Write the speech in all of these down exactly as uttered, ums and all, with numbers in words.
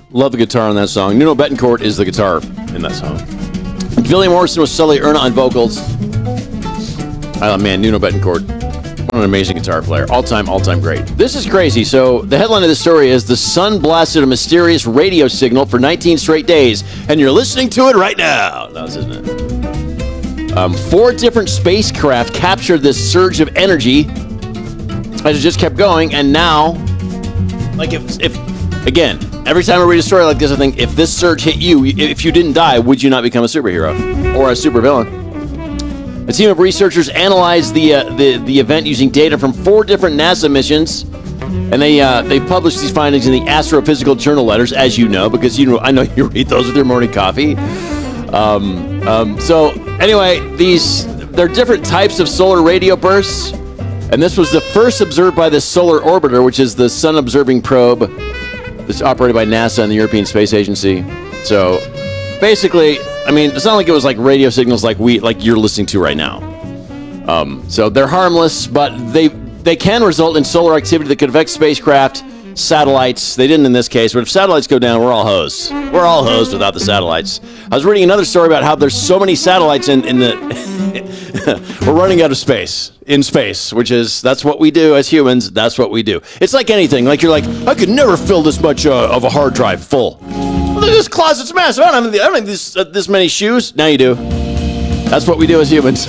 Love the guitar on that song. Nuno Bettencourt is the guitar in that song. Billy Morrison with Sully Erna on vocals. Oh, man, Nuno Bettencourt. What an amazing guitar player. All-time, all-time great. This is crazy. So the headline of this story is The Sun Blasted a Mysterious Radio Signal for nineteen straight days, and you're listening to it right now. That was, isn't it? Um, four different spacecraft captured this surge of energy as it just kept going, and now, like if, if again, every time I read a story like this, I think, if this surge hit you, if you didn't die, would you not become a superhero or a supervillain? A team of researchers analyzed the, uh, the the event using data from four different NASA missions, and they uh, they published these findings in the Astrophysical Journal letters, as you know, because you know I know you read those with your morning coffee. Um, um, so anyway, these they're different types of solar radio bursts, and this was the first observed by the Solar Orbiter, which is the sun observing probe that's operated by NASA and the European Space Agency. So basically, I mean, it's not like it was like radio signals like we like you're listening to right now. Um, so they're harmless, but they they can result in solar activity that could affect spacecraft, satellites. They didn't in this case, but if satellites go down, we're all hosed. We're all hosed without the satellites. I was reading another story about how there's so many satellites in, in the... we're running out of space, in space, which is, that's what we do as humans. That's what we do. It's like anything. Like you're like, I could never fill this much uh, of a hard drive full. Well, this closet's massive. I don't have, I don't have this, uh, this many shoes. Now you do. That's what we do as humans.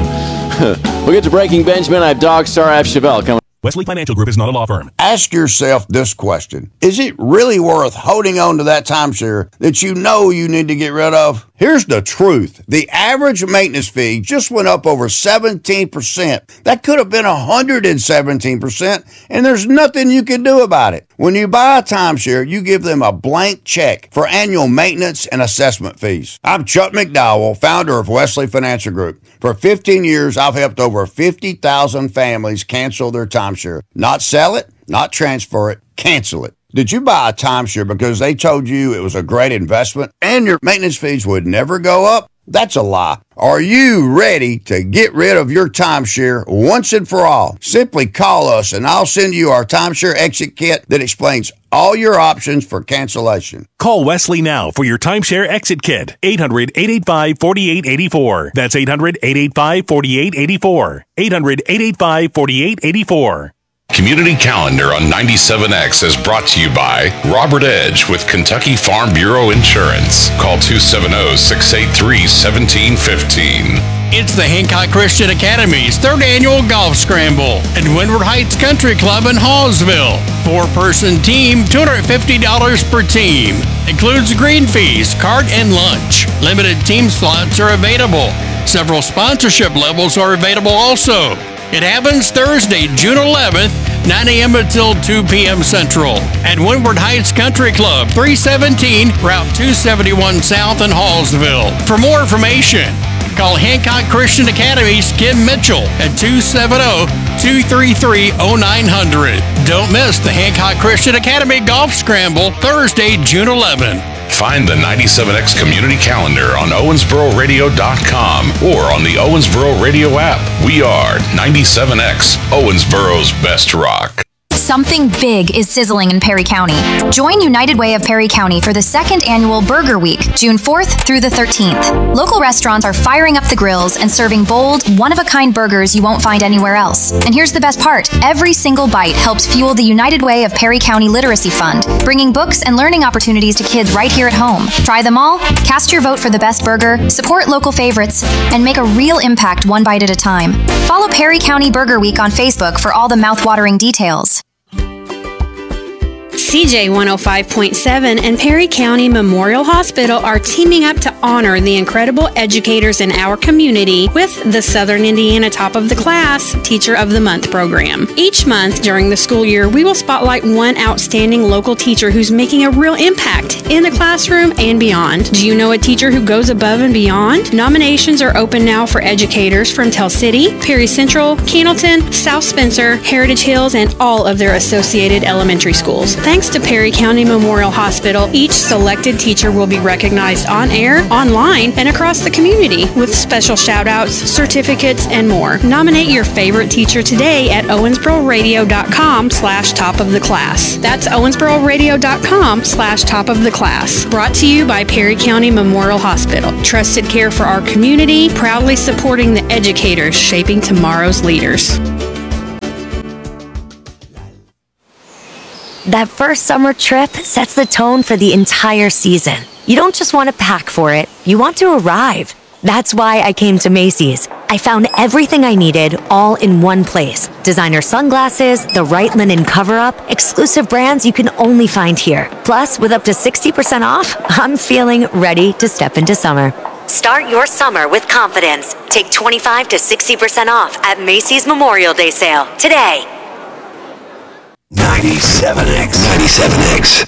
We'll get to Breaking Benjamin. I have Dog Star. I have Chevelle coming. Wesley Financial Group is not a law firm. Ask yourself this question. Is it really worth holding on to that timeshare that you know you need to get rid of? Here's the truth. The average maintenance fee just went up over seventeen percent. That could have been one hundred seventeen percent, and there's nothing you can do about it. When you buy a timeshare, you give them a blank check for annual maintenance and assessment fees. I'm Chuck McDowell, founder of Wesley Financial Group. For fifteen years, I've helped over fifty thousand families cancel their timeshare. Not sell it, not transfer it, cancel it. Did you buy a timeshare because they told you it was a great investment and your maintenance fees would never go up? That's a lie. Are you ready to get rid of your timeshare once and for all? Simply call us and I'll send you our timeshare exit kit that explains all your options for cancellation. Call Wesley now for your timeshare exit kit. eight hundred, eight eight five, four eight eight four. That's eight hundred, eight eight five, four eight eight four. eight hundred, eight eight five, four eight eight four. Community Calendar on ninety-seven X is brought to you by Robert Edge with Kentucky Farm Bureau Insurance. Call two seven zero, six eight three, one seven one five. It's the Hancock Christian Academy's third annual golf scramble at Windward Heights Country Club in Hallsville. Four-person team, two hundred fifty dollars per team. Includes green fees, cart, and lunch. Limited team slots are available. Several sponsorship levels are available also. It happens Thursday, June eleventh, nine a.m. until two p.m. Central at Windward Heights Country Club, three seventeen Route two seventy-one South in Hallsville. For more information, call Hancock Christian Academy's Kim Mitchell at two seven zero, two three three, zero nine zero zero. Don't miss the Hancock Christian Academy Golf Scramble, Thursday, June eleventh. Find the ninety-seven X Community Calendar on Owensboro Radio dot com or on the Owensboro Radio app. We are ninety-seven X, Owensboro's best rock. Something big is sizzling in Perry County. Join United Way of Perry County for the second annual Burger Week, June fourth through the thirteenth. Local restaurants are firing up the grills and serving bold, one-of-a-kind burgers you won't find anywhere else. And here's the best part. Every single bite helps fuel the United Way of Perry County Literacy Fund, bringing books and learning opportunities to kids right here at home. Try them all, cast your vote for the best burger, support local favorites, and make a real impact one bite at a time. Follow Perry County Burger Week on Facebook for all the mouth-watering details. C J one oh five point seven and Perry County Memorial Hospital are teaming up to honor the incredible educators in our community with the Southern Indiana Top of the Class Teacher of the Month program. Each month during the school year, we will spotlight one outstanding local teacher who's making a real impact in the classroom and beyond. Do you know a teacher who goes above and beyond? Nominations are open now for educators from Tell City, Perry Central, Cannleton, South Spencer, Heritage Hills, and all of their associated elementary schools. Thanks Thanks to Perry County Memorial Hospital, each selected teacher will be recognized on air, online, and across the community with special shout-outs, certificates, and more. Nominate your favorite teacher today at owensboro-radio.com slash top of the class. That's owensboro-radio.com slash top of the class. Brought to you by Perry County Memorial Hospital. Trusted care for our community, proudly supporting the educators shaping tomorrow's leaders. That first summer trip sets the tone for the entire season. You don't just want to pack for it, you want to arrive. That's why I came to Macy's. I found everything I needed all in one place. Designer sunglasses, the right linen cover-up, exclusive brands you can only find here. Plus, with up to sixty percent off, I'm feeling ready to step into summer. Start your summer with confidence. Take twenty-five to sixty percent off at Macy's Memorial Day sale today. ninety-seven X. ninety-seven X.